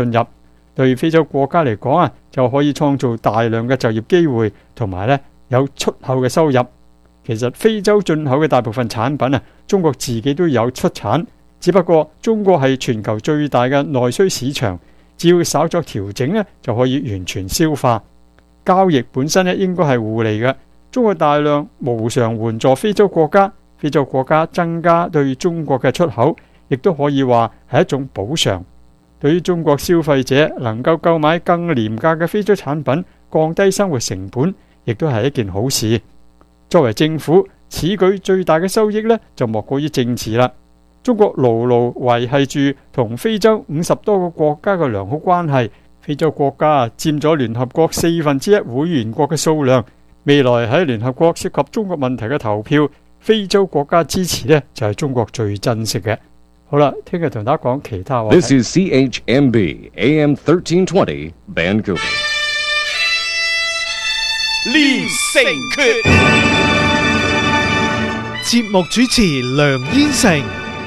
進入。對非洲國家嚟講啊，就可以創造大量嘅就業機會，同埋咧有出口嘅收入。其實非洲進口嘅大部分產品啊，中國自己都有出產，只不過中國係全球最大嘅內需市場，只要稍作調整咧，就可以完全消化。交易本身咧應該係互利嘅。中國大量無償援助非洲國家，非洲國家增加對中國嘅出口，亦都可以話係一種補償。對於中國消費者能夠購買更廉價嘅非洲產品，降低生活成本，亦都係一件好事。作為政府，此舉最大嘅收益呢，就莫過於政治啦。中國牢牢維繫住同非洲50多個國家嘅良好關係，非洲國家佔咗聯合國1/4會員國嘅數量。未來喺聯合國涉及中國問題嘅投票，非洲國家支持呢，就係中國最珍惜嘅。好啦，聽日同大家講其他話題。 This is CHMB AM 1320 Vancouver。 連城訣，節目主持梁燕成。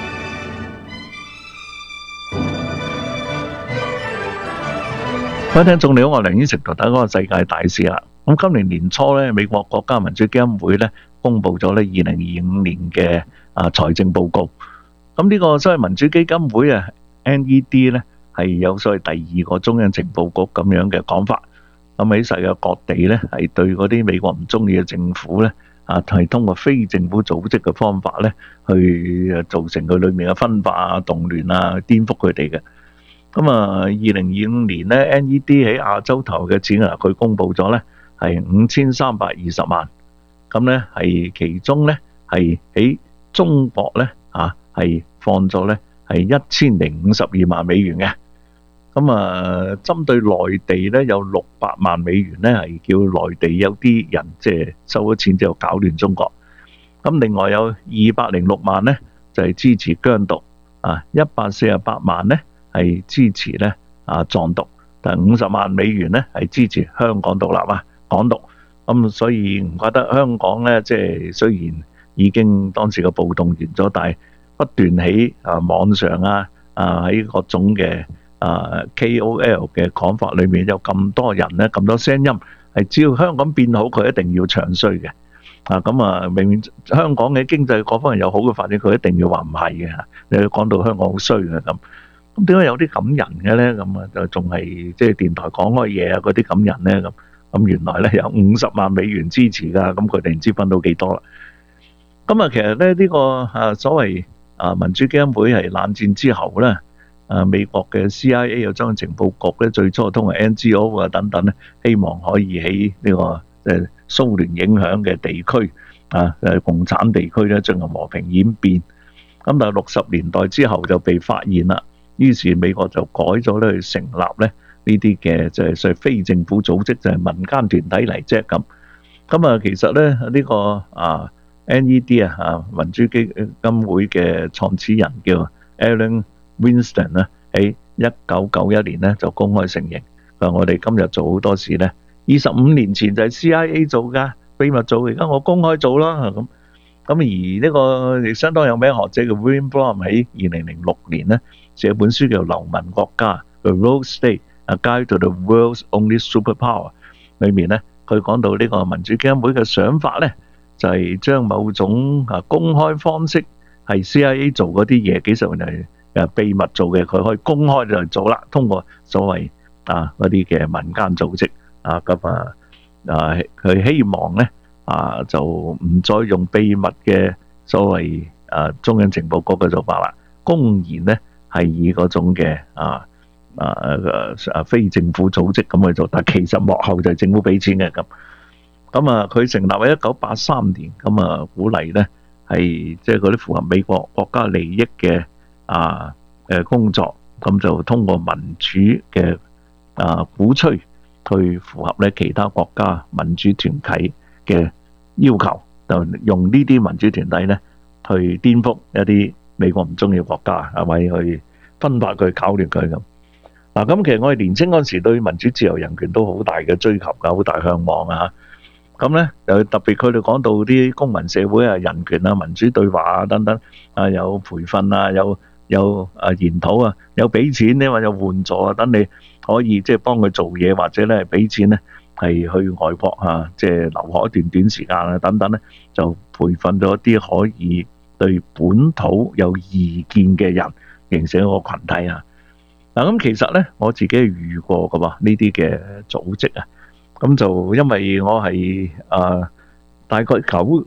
各位聽眾你好，我係梁燕成，同大家講個世界大事啦。咁今年年初咧，美國國家民主基金會咧公布咗咧2025年嘅財政報告。咁呢個所謂民主基金會啊 NED 咧係有所謂第二個中央情報局咁樣嘅講法。咁喺世界各地咧係對嗰啲美國唔中意嘅政府咧係通過非政府組織嘅方法咧去造成佢裏面嘅分化啊、動亂啊、顛覆佢哋嘅。咁2025年咧 NED 喺亞洲投嘅錢啊，佢公布咗咧係5320萬。咁咧係其中咧係喺中國咧係放咗咧係1052萬美元嘅。咁針對內地咧有600萬美元咧係叫內地有啲人即係收咗錢之後搞亂中國。咁另外有206萬咧就係支持疆獨，148萬咧係支持咧藏獨，但50萬美元咧係支持香港獨立港獨。咁所以唔怪得香港咧，即係雖然已經當時嘅暴動完咗，但係不斷喺網上喺各種嘅KOL 嘅講法裏面有咁多人咧，咁多聲音係只要香港變好，佢一定要唱衰嘅。明明香港嘅經濟各方面有好嘅發展，佢一定要話唔係嘅。你講到香港好衰嘅咁點解有啲咁人嘅咧？咁就仲係即係電台講開嘢嗰啲咁人咧咁原來咧有50萬美元支持㗎，咁佢哋唔知分到幾多啦。其實咧呢個所謂民主基金會係冷戰之後咧，美國嘅 CIA 有中央情報局咧，最初通過 NGO 等等咧，希望可以喺呢個蘇聯影響嘅地區共產地區咧進行和平演變。但係60年代之後就被發現啦，於是美國就改咗咧去成立咧呢啲嘅即係所謂非政府組織，就係民間團體嚟啫咁。其實咧呢個NED 民主基金會嘅創始人叫 Alan Winston 咧，喺1991年咧就公開承認，佢話我哋今日做好多事咧，25年前就係 CIA 做㗎，秘密做，而家我公開做啦咁。而呢個亦相當有名學者叫 William Blum 喺2006年咧寫本書叫《流氓國家》The Rogue State: A Guide to the World's Only Superpower， 裏面咧佢講到呢個民主基金會嘅想法咧，就係將某種公開方式係 CIA 做嗰啲嘢，幾十年嚟秘密做嘅，佢可以公開就做啦。通過所謂嗰啲嘅民間組織佢希望咧就唔再用秘密嘅所謂中央情報局嘅做法啦，公然咧係以嗰種嘅非政府組織咁去做，但其實幕後就係政府俾錢嘅咁。佢成立喺1983年，鼓勵咧係即係嗰啲符合美國國家利益嘅工作，咁就通過民主嘅鼓吹，去符合咧其他國家民主團體嘅要求，就用呢啲民主團體咧去顛覆一啲美國唔中意嘅國家，或者去分化佢、搞亂佢咁。咁其實我哋年青嗰陣時對民主自由人權都好大嘅追求㗎，好大向往啊！咁咧又特別佢哋講到啲公民社會人權民主對話等等有培訓有有研討啊，有俾錢咧，或者有援助啊，等你可以即係幫佢做嘢，或者咧俾錢咧係去外國啊，即係留學一段短時間啊等等咧，就培訓咗一啲可以對本土有意見嘅人，形成一個群體啊。嗱，咁其實咧我自己係遇過噶喎呢啲嘅組織啊，咁就因為我係大概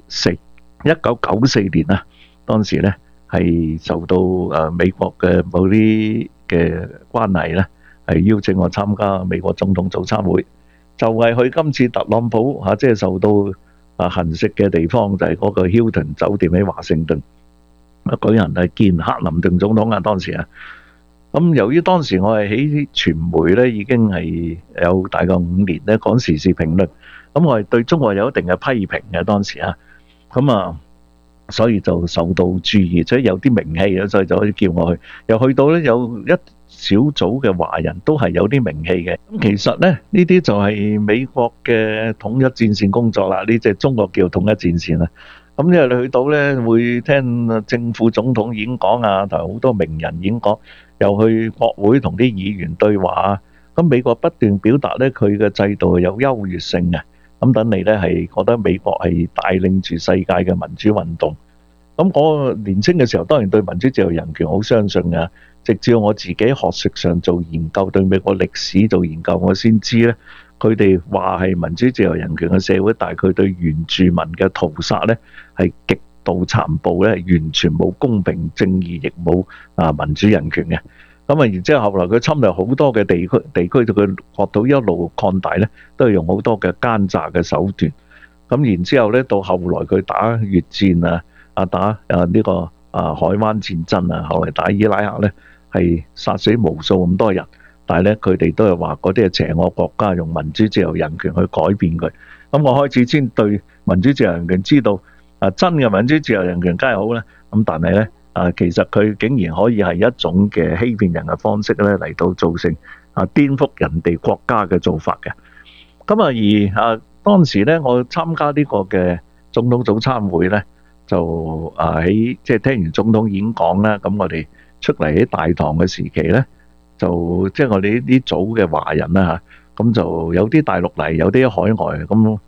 1994年啊，當時咧係受到美國嘅某啲嘅關係咧，係邀請我參加美國總統早餐會，就係去今次特朗普即係受到行刺嘅地方，就係嗰個 Hilton 酒店喺華盛頓，舉人係見克林頓總統啊，當時啊。咁由於當時我係喺傳媒咧，已經係有大概5年咧講時事評論，咁我係對中國有一定嘅批評嘅當時啊，所以就受到注意，所以有啲名氣啊，所以就可以叫我去。又去到咧有一小組嘅華人都係有啲名氣嘅。咁其實咧呢啲就係美國嘅統一戰線工作啦，呢隻中國叫統一戰線啦。咁因為你去到咧會聽政府總統演講啊，同埋好多名人演講，又去國會同啲議員對話啊。咁美國不斷表達咧佢嘅制度係有優越性嘅。咁等你咧係覺得美國係帶領住世界嘅民主運動。咁我年青嘅時候當然對民主自由人權好相信嘅，直至我自己學術上做研究，對美國歷史做研究，我先知咧佢哋話係民主自由人權嘅社會，但係佢對原住民嘅屠殺咧係極度殘暴咧，完全冇公平正義，亦冇民主人權嘅。咁然之後後來佢侵略好多嘅地區到佢國土一路擴大咧，都係用好多嘅奸詐嘅手段。咁然之後咧，到後來佢打越戰打呢個海灣戰爭啊，後來打伊拉克咧係殺死無數咁多人，但係咧佢哋都係話嗰啲係邪惡國家用民主自由人權去改變佢。咁我開始先對民主自由人權知道真嘅民主自由人權梗係好啦。咁但係咧其實佢竟然可以係一種嘅欺騙人嘅方式咧，嚟到造成顛覆人哋國家嘅做法嘅。咁而當時咧，我參加呢個嘅總統早餐會咧，就喺即係聽完總統演講啦，咁我哋出嚟喺大堂嘅時期咧，就即係我哋呢組嘅華人啦嚇，咁就有啲大陸嚟，有啲海外咁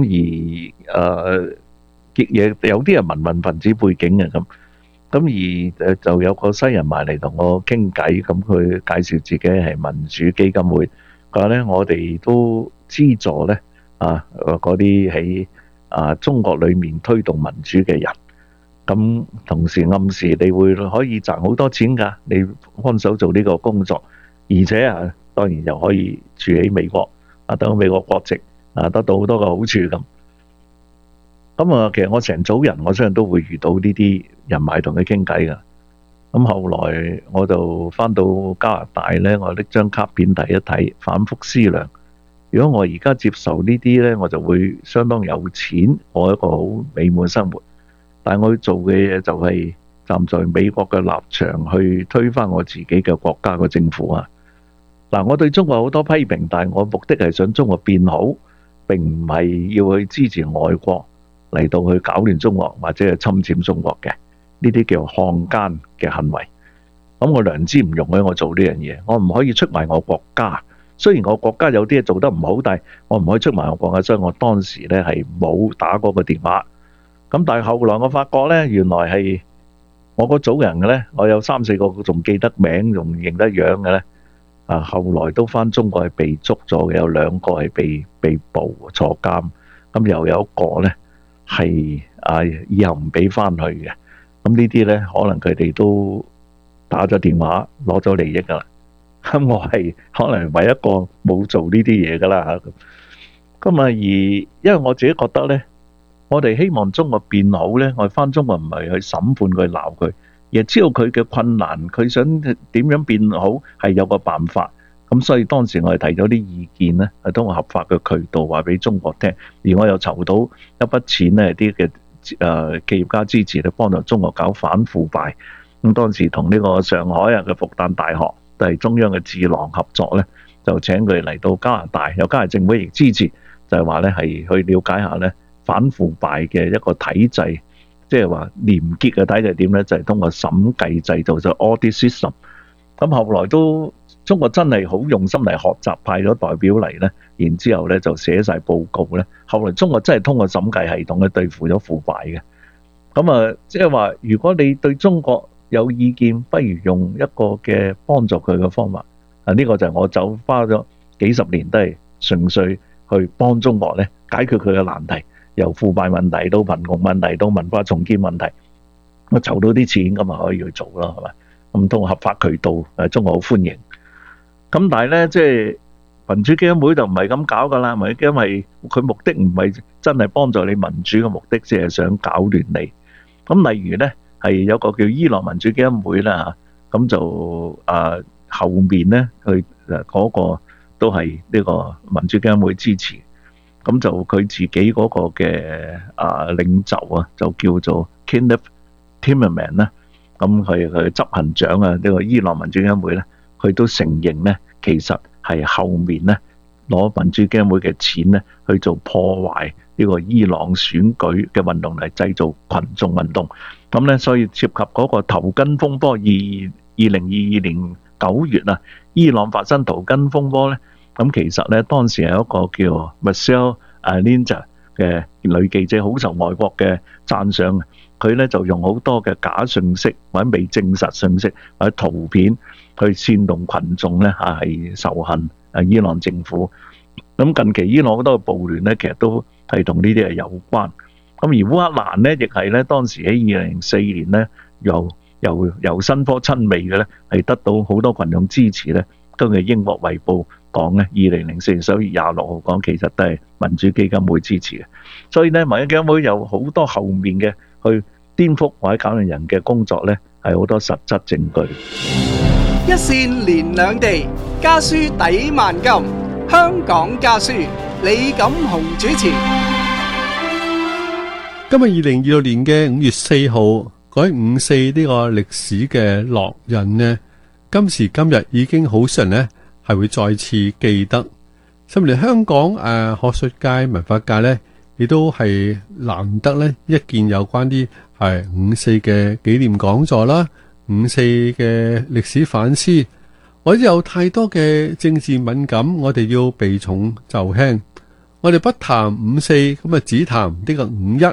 有啲係民運分子背景嘅咁。而就有個西人埋嚟同我傾偈，咁佢介紹自己係民主基金會，佢話咧我哋都資助咧嗰啲喺中國裏面推動民主嘅人，咁同時暗示你會可以賺好多錢㗎，你幫手做呢個工作，而且當然又可以住喺美國得到美國國籍得到好多個好處咁。咁其實我成組人，我相信都會遇到呢啲人埋同佢傾偈㗎。咁後來我就返到加拿大咧，我拎張卡片睇一睇，反覆思量。如果我而家接受呢啲咧，我就會相當有錢，過一個好美滿生活。但係我要做嘅嘢就係站在美國嘅立場去推翻我自己嘅國家嘅政府啊。嗱，我對中國好多批評，但係我目的係想中國變好，並唔係要去支持外國嚟到去搞亂中國或者係侵佔中國嘅，呢啲叫漢奸嘅行為。咁我良知唔容許我做呢樣嘢，我唔可以出賣我國家。雖然我國家有啲嘢做得唔好，但係我唔可以出賣我國家，所以我當時咧係冇打嗰個電話。咁但係後來我發覺咧，原來係我個組人嘅咧，我有3、4個仲記得名、仲認得樣嘅咧。後來都返中國係被捉咗嘅，有2個係被捕坐監，咁又有一個咧係以後唔俾返去嘅。咁呢啲咧可能佢哋都打咗電話攞咗利益㗎啦。咁我係可能唯一一個冇做呢啲嘢㗎啦嚇。咁而因為我自己覺得咧，我哋希望中國變好咧，我哋返中國唔係去審判佢、鬧佢，而係知道佢嘅困難，佢想點樣變好係有個辦法。咁所以當時我哋提咗啲意見咧，係通過合法嘅渠道話俾中國聽，而我又籌到一筆錢咧，啲嘅企業家支持咧，幫助中國搞反腐敗。咁當時同呢個上海嘅復旦大學都係中央嘅智囊合作咧，就請佢嚟到加拿大，有加拿大政府亦支持，就係話咧係去了解下咧反腐敗嘅一個體制即係話廉潔嘅體制點咧，就係通過審計制度，就 audit system。咁後來都中國真係好用心嚟學習，派咗代表嚟咧，然之後咧就寫晒報告咧。後來中國真係通過審計系統咧對付咗腐敗嘅。咁啊，即係話如果你對中國有意見，不如用一個嘅幫助佢嘅方法。呢個就係我花咗幾十年都係純粹去幫中國咧解決佢嘅難題，由腐敗問題到貧窮問題到文化重建問題，我籌到啲錢咁咪可以去做咯，係咪？咁通過合法渠道，中國好歡迎。咁但係咧，即係民主基金會就唔係咁搞噶啦，因為佢目的唔係真係幫助你民主嘅目的，只係想搞亂你。咁例如咧，係有個叫伊朗民主基金會啦，咁就後面咧，佢嗰個都係呢個民主基金會支持。咁就佢自己嗰個嘅領袖啊，就叫做 Kenneth Timmerman 啦。咁佢執行長啊，呢個伊朗民主基金會咧，佢都承認咧，其實係後面咧攞民主基金會嘅錢咧去做破壞呢個伊朗選舉嘅運動嚟製造群眾運動。咁咧，所以涉及嗰個頭巾風波，2022年9月啊，伊朗發生頭巾風波咧。咁其實咧，當時係一個叫 Michelle Linda 嘅女記者，好受外國嘅讚賞。佢咧就用好多嘅假信息或者未證實信息或者圖片去煽動群眾咧係仇恨伊朗政府。咁近期伊朗好多嘅暴亂咧，其實都係同呢啲係有關。咁而烏克蘭咧，亦係咧當時喺2004年咧，由新科親美嘅咧，係得到好多群眾支持咧。根據英國衛報講咧，2004年11月26號講，其實都係民主基金會支持嘅。所以咧，民主基金會有好多後面嘅去顛覆或者搞亂人嘅工作咧，係好多實質證據。 一線連兩地，家書抵萬金。香港家書，李錦雄主持。 今日2026年嘅5月4號，嗰5·4呢個歷史嘅烙印呢，今時今日已經好少人呢係會再次記得。甚至香港學術界、文化界呢，亦都係難得呢一件有關啲係5·4嘅紀念講座啦，5·4嘅歷史反思，或者有太多嘅政治敏感，我哋要避重就輕。我哋不談5·4，咁啊只談呢個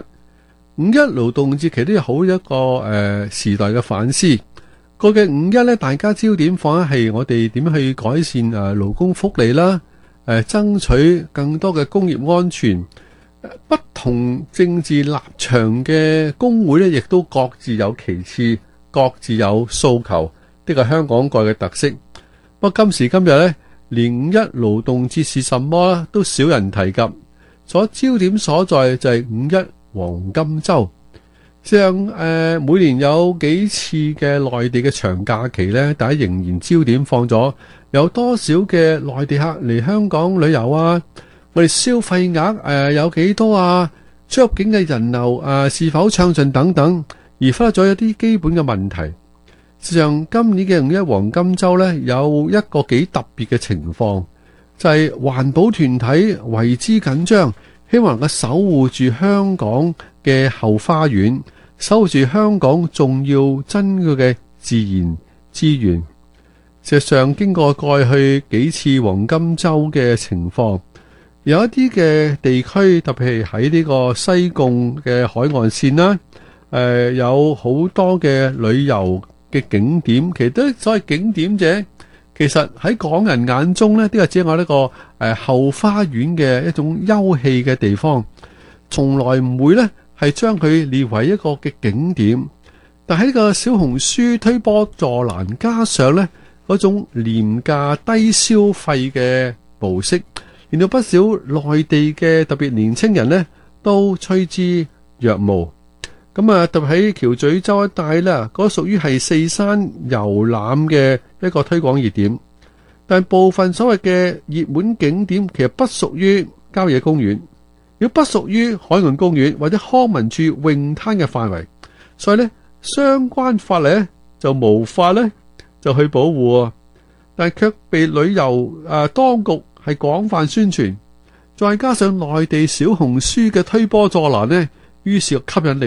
5·1。5·1勞動節其實都有好一個時代嘅反思。個嘅5·1咧，大家焦點放喺係我哋點樣去改善勞工福利啦，爭取更多嘅工業安全。不同政治立場嘅工會咧，亦都各自有其次，各自有訴求，呢個香港個嘅特色。不過今時今日咧，連5·1勞動節是什麼咧，都少人提及。所焦點所在就係5·1黃金週。像每年有幾次嘅內地嘅長假期咧，大家仍然焦點放咗有多少嘅內地客嚟香港旅遊啊？我哋消費額有幾多啊？出入境嘅人流是否暢順等等，而忽略咗一啲基本嘅問題。事實上，今年嘅5·1黃金週咧，有一個幾特別嘅情況，就係環保團體為之緊張，希望能夠守護住香港嘅後花園，守護住香港重要珍貴嘅自然資源。事實上，經過過去幾次黃金週嘅情況，有一啲嘅地區，特別係喺呢個西貢嘅海岸線啦，有好多嘅旅遊嘅景點。其實都所謂景點者，其實喺港人眼中呢，呢個只係我呢個後花園嘅一種休憩嘅地方，從來唔會呢係將佢列為一個嘅景點。但喺呢個小紅書推波助瀾，加上呢嗰種廉價低消費嘅模式，令到不少內地嘅特別年青人呢都趨之若鶩。咁特別喺橋咀洲一帶呢，嗰屬於係四山遊覽嘅一個推廣熱點。但部分所謂嘅熱門景點其實不屬於郊野公園，亦不屬於海岸公園或者康文署泳灘嘅範圍，所以呢，相關法例呢就無法呢就去保護，但係卻被旅遊當局係廣泛宣傳，再加上內地小紅書嘅推波助瀾呢，於是吸引力呢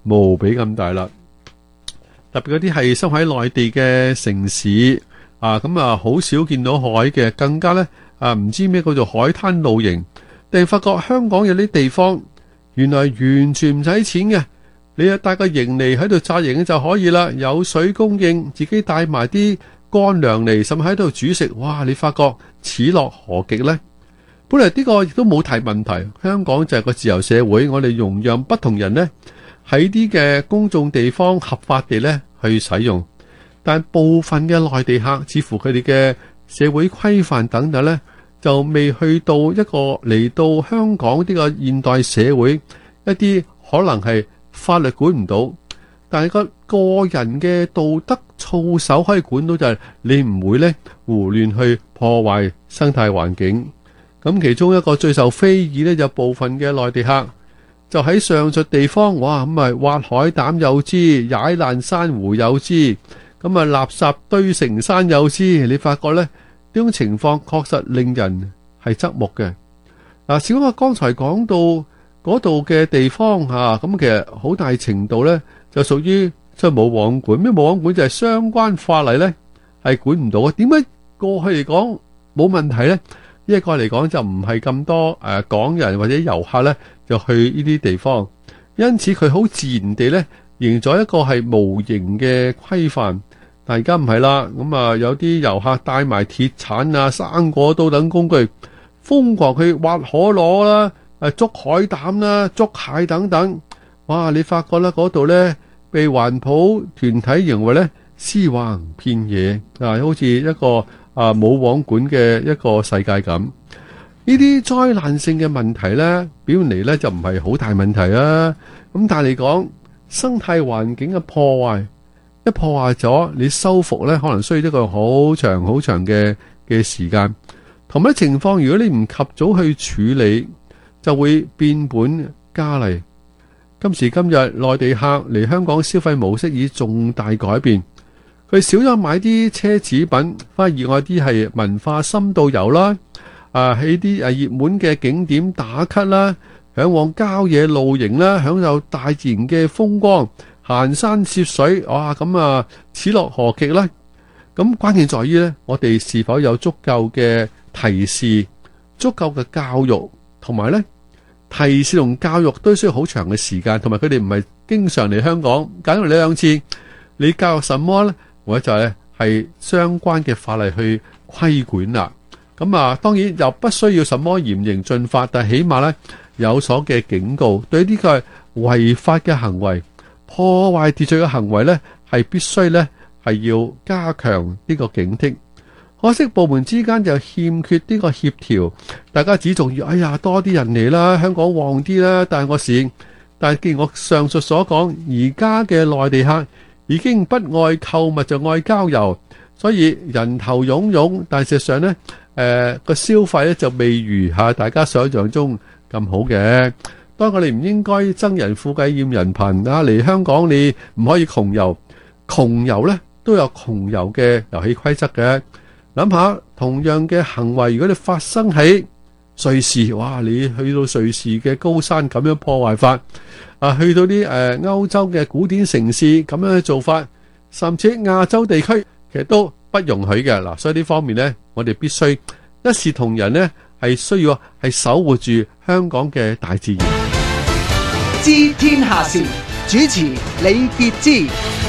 無比咁大啦。特別嗰啲係生喺內地嘅城市啊，咁啊好少見到海嘅，更加呢唔知咩叫做海灘露營。突然發覺香港有啲地方原來完全唔使錢嘅，你啊帶個營嚟喺度紮營就可以啦，有水供應，自己帶埋啲乾糧嚟，甚至喺度煮食。哇！你發覺此樂何極呢？本來呢個亦都冇提問題，香港就係個自由社會，我哋容讓不同人呢喺啲嘅公眾地方合法地呢去使用，但部分嘅內地客似乎佢哋嘅社會規範等等呢，就未去到一個嚟到香港呢個現代社會一啲可能係法律管唔到，但係個人嘅道德操守可以管到，就係你唔會呢胡亂去破壞生態環境。咁其中一個最受非議呢，就部分嘅內地客就喺上述地方，哇咁啊挖海膽有之，踩爛珊瑚有之，咁啊垃圾堆成山有之。你發覺呢，呢種情況確實令人係側目嘅。嗱，小我剛才講到嗰度嘅地方吓，咁其實好大程度呢就屬於即係冇網管。咩冇網管就係相關法例呢係管唔到嘅。點解過去嚟講冇問題呢？一個嚟講就唔係咁多港人或者遊客呢就去呢啲地方，因此佢好自然地呢形咗一個係無形嘅規範。但而家唔係啦，咁啊有啲遊客帶埋鐵鏟啊、生果刀等工具，瘋狂去挖可樂啦、捉海膽啦、捉蟹等等。哇！你發覺啦，嗰度呢被環保團體認為呢屍橫遍野啊，好似一個冇網管嘅一個世界咁。呢啲災難性嘅問題呢，表面嚟呢就唔係好大問題啊。咁但係嚟講，生態環境嘅破壞，一破壞咗，你修復呢可能需要一個好長好長嘅時間。同埋情況，如果你唔及早去處理，就會變本加厲。今時今日，內地客嚟香港消費模式已重大改變。佢少咗買啲奢侈品，反而熱愛啲係文化深度遊啦，喺啲熱門嘅景點打卡啦，向往郊野露營啦，享受大自然嘅風光，行山涉水，哇！咁啊，此樂何極呢？咁關鍵在於呢，我哋是否有足夠嘅提示、足夠嘅教育，同埋呢提示同教育都需要好長嘅時間，同埋佢哋唔係經常嚟香港，假如你兩次，你教育什麼呢？或者就係相關嘅法例去規管啦。咁啊，當然又不需要什麼嚴刑峻法，但係起碼呢有所嘅警告，對呢個違法嘅行為、破壞秩序嘅行為呢，係必須呢係要加強呢個警惕。可惜部門之間就欠缺呢個協調，大家只重要，哎呀多啲人嚟啦，香港旺啲啦，但係既然我上述所講，而家嘅內地客已經不愛購物就愛郊遊，所以人頭湧湧，但係事實上呢個消費呢就未如大家想象中咁好嘅。當我哋唔應該憎人富貴厭人貧，嚟香港你唔可以窮遊，窮遊呢都有窮遊嘅遊戲規則嘅。諗下同樣嘅行為，如果你發生喺瑞士，哇！你去到瑞士嘅高山咁樣破壞法，去到啲歐洲嘅古典城市咁樣嘅做法，甚至喺亞洲地區，其實都不容許嘅。嗱，所以呢方面呢，我哋必須一視同仁呢，係需要係守護住香港嘅大自然。 知天下事，主持李傑之。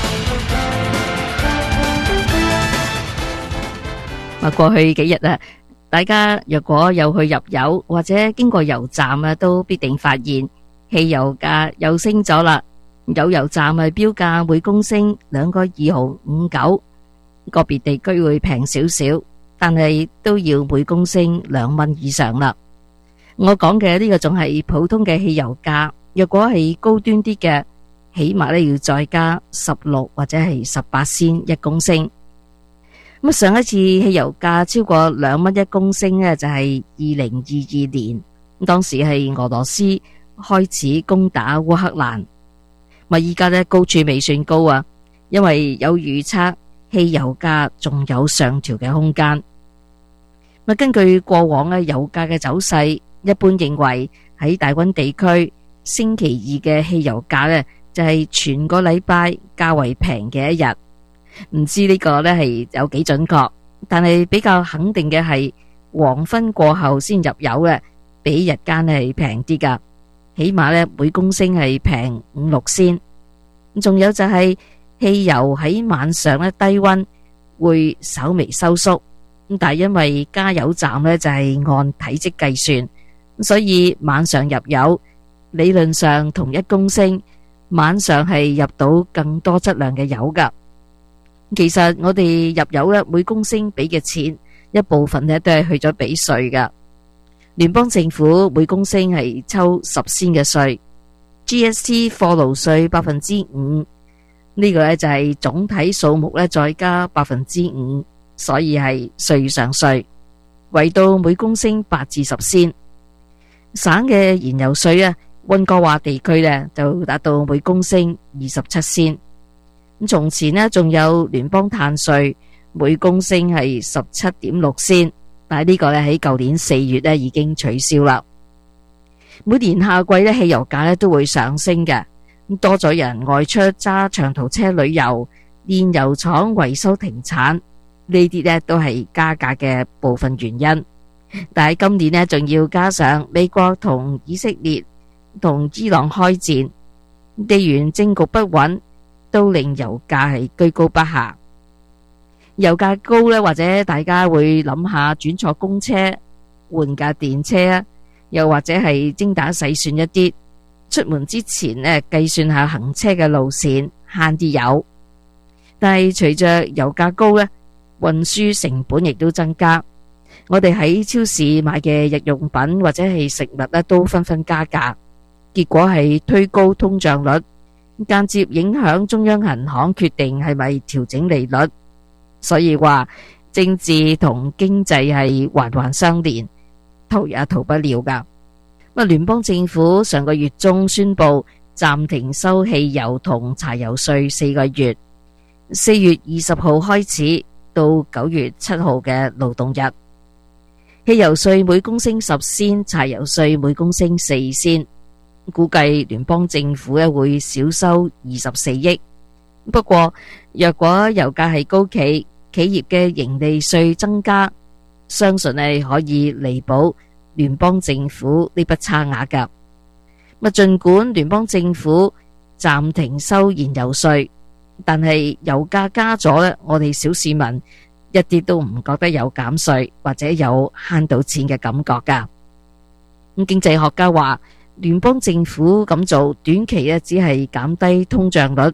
過去幾日啊，大家若果有去入油或者經過油站啊，都必定發現汽油價又升咗啦。有油站啊，標價每公升2.259，個別地區會平少少，但係都要每公升2蚊以上啦。我講嘅呢個仲係普通嘅汽油價，若果係高端啲嘅，起碼咧要再加16或者係18仙一公升。咁上一次汽油價超過2蚊一公升呢，就係2022年，當時係俄羅斯開始攻打烏克蘭。依家呢高處未算高啊，因為有預測汽油價仲有上調嘅空間。根據過往嘅油價嘅走勢，一般認為喺大溫地區星期二嘅汽油價呢就係全個禮拜較為平嘅一日。唔知呢個呢係有幾準確，但係比較肯定嘅係黃昏過後先入油嘅，比日間係平啲噶，起碼呢每公升係平5-6仙。仲有就係汽油喺晚上呢低溫會稍微收縮，但係因為加油站呢就係按體積計算，所以晚上入油理論上同一公升晚上係入到更多質量嘅油噶。其實我哋入油咧，每公升俾嘅錢一部分咧都係去咗俾稅噶。聯邦政府每公升係抽10仙嘅稅 ，GST 貨勞稅5%，呢個咧就係總體數目咧再加5%，所以係稅上稅，為到每公升8至10仙。省嘅燃油稅啊，溫哥華地區咧就達到每公升27仙。咁從前呢，仲有聯邦碳稅，每公升係17.6仙，但係呢個咧喺舊年4月咧已經取消啦。每年夏季咧，汽油價咧都會上升嘅，咁多咗人外出揸長途車旅遊，煉油廠維修停產，呢啲咧都係加價嘅部分原因。但係今年呢，仲要加上美國同以色列同伊朗開戰，地緣政局不穩，都令油價係居高不下。油價高呢，或者大家會諗下轉坐公車換架電車啊，又或者係精打細算一啲，出門之前呢計算下行車嘅路線，慳啲油。但係隨着油價高呢，運輸成本亦都增加，我哋喺超市買嘅日用品或者係食物呢都紛紛加價，結果係推高通脹率，間接影響中央銀行決定係咪調整利率。所以話政治同經濟係環環相連，逃也逃不了噶。聯邦政府上個月中宣布暫停收汽油同柴油稅4個月，4月20號開始到9月7號嘅勞動日。汽油稅每公升10仙，柴油稅每公升4仙。估計聯邦政府咧會少收24億。不過若果油價係高企，企業嘅盈利稅增加，相信係可以彌補聯邦政府呢筆差額噶。盡管聯邦政府暫停收燃油稅，但係油價加咗咧，我哋小市民一啲都唔覺得有減稅或者有慳到錢嘅感覺噶。經濟學家話，聯邦政府咁做，短期咧只係減低通脹率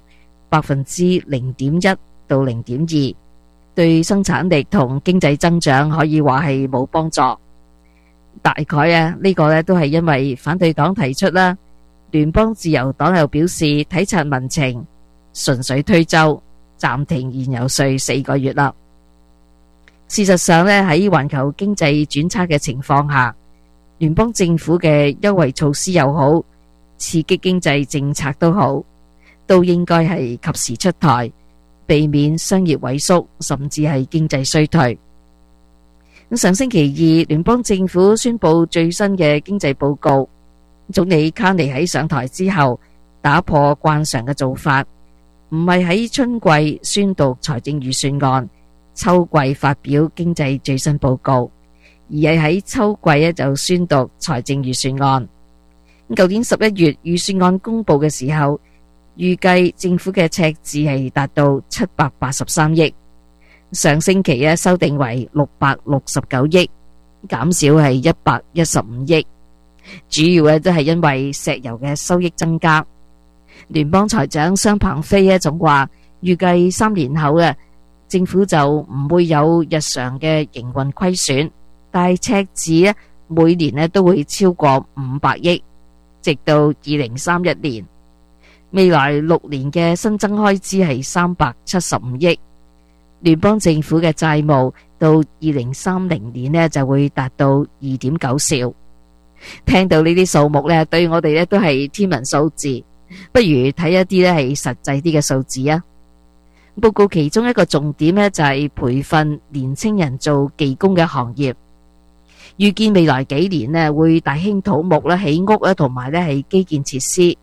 0.1%到0.2%，對生產力同經濟增長可以話係冇幫助。大概呢個咧都係因為反對黨提出啦，聯邦自由黨又表示體察民情，純粹推舟暫停燃油稅4個月啦。事實上咧，喺環球經濟轉差嘅情況下，聯邦政府嘅優惠措施又好，刺激經濟政策都好，都應該係及時出台，避免商業萎縮，甚至係經濟衰退。上星期2，聯邦政府宣布最新嘅經濟報告，總理卡尼喺上台之後，打破慣常嘅做法，唔係喺春季宣讀財政預算案，秋季發表經濟最新報告，而係喺秋季就宣讀財政預算案。舊年11月預算案公布嘅時候，預計政府嘅赤字係達到783億，上星期修訂為669億，減少係115億，主要都係因為石油嘅收益增加。聯邦財長商鵬飛總話，預計3年後政府就唔會有日常嘅營運虧損，但係赤字每年都會超過500億，直到2031年。未來6年嘅新增開支係375億，聯邦政府嘅債務到2030年就會達到 2.9 兆。聽到呢啲數目對我哋都係天文數字，不如睇一啲係實際啲嘅數字啊。報告其中一個重點就係培訓年青人做技工嘅行業，預見未來幾年會大興土木起屋同埋係基建設施，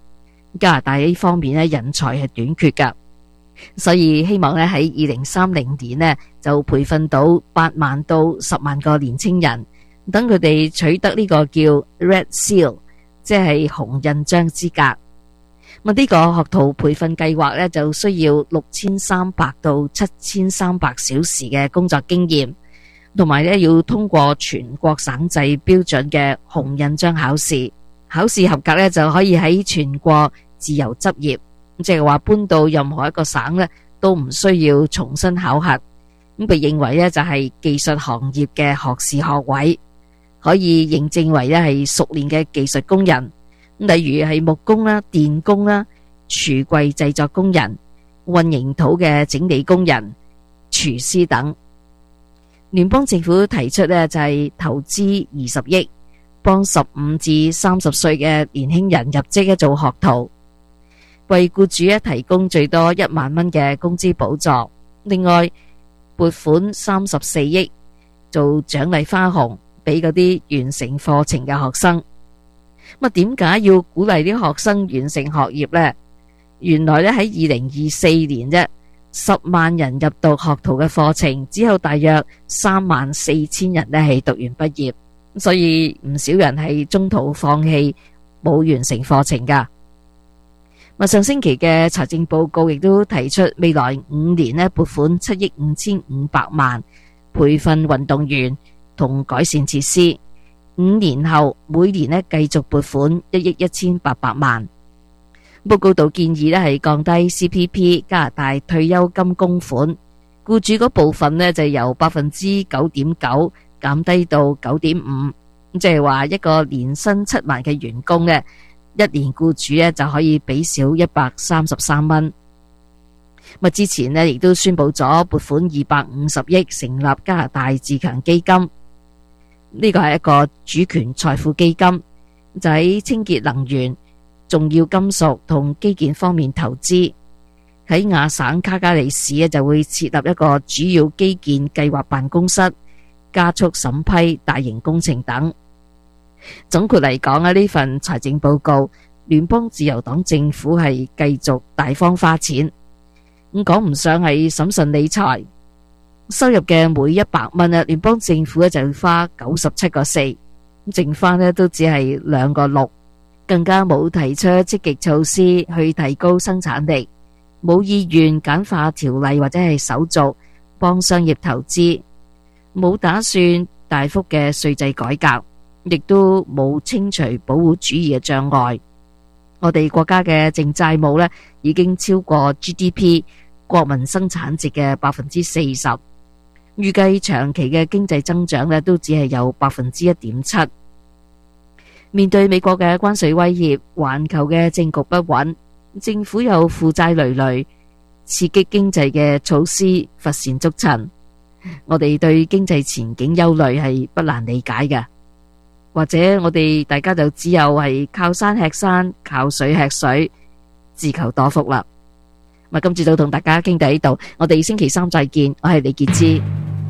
加拿大呢方面咧人才係短缺噶，所以希望咧喺2030年呢就培訓到8萬到10萬個年青人，等佢哋取得呢個叫 Red Seal， 即係紅印章資格。呢個學徒培訓計劃咧就需要6300到7300小時嘅工作經驗，同埋咧要通過全國省制標準嘅紅印章考試，考試合格咧就可以喺全國自由執業，即係話搬到任何一個省咧都唔需要重新考核。咁被認為咧就係技術行業嘅學士學位，可以認證為咧係熟練嘅技術工人，例如係木工啦、電工啦、櫥櫃製作工人、混凝土嘅整理工人、廚師等。聯邦政府提出咧就係投資20億，幫15至30歲嘅年輕人入職做學徒，為僱主提供最多1萬蚊嘅工資補助。另外撥款34億做獎勵花紅俾嗰啲完成課程嘅學生。點解要鼓勵啲學生完成學業呢？原來咧喺2024年啫，10萬人入讀學徒嘅課程，只有大約34000人咧係讀完畢業，所以唔少人係中途放棄，冇完成課程噶。上星期嘅財政報告亦都提出，未來5年咧撥款7億5500萬培訓運動員同改善設施。5年後每年咧繼續撥款1億1800萬。報告度建議咧係降低 CPP 加拿大退休金供款，僱主嗰部分咧就由 9.9% 減低到 9.5%， 即係話一個年薪7萬嘅員工咧，一年僱主咧就可以俾少133蚊。之前咧亦都宣布咗撥款250億成立加拿大自強基金。呢個係一個主權財富基金，就喺清潔能源、重要金屬同基建方面投資。喺亞省卡加利市就會設立一個主要基建計劃辦公室，加速審批大型工程等。總括嚟講呢份財政報告，聯邦自由黨政府係繼續大方花錢，講唔上係審慎理財。收入嘅每100蚊聯邦政府就要花97個4，剩翻都只係2個6，更加冇提出積極措施去提高生產力，冇意願簡化條例或者係手續幫商業投資，冇打算大幅嘅稅制改革，亦都冇清除保護主義嘅障礙。我哋國家嘅淨債務已經超過 GDP 國民生產值嘅 40%。預計長期嘅經濟增長都只係有 1.7%。面對美國嘅關稅威脅，環球嘅政局不穩，政府有負債累累，刺激經濟嘅措施乏善足陳。我哋對經濟前景憂慮係不難理解嘅，或者我哋大家就只有係靠山吃山，靠水吃水，自求多福啦。今次就同大家傾到呢度，我哋星期3再見，我係李潔芝。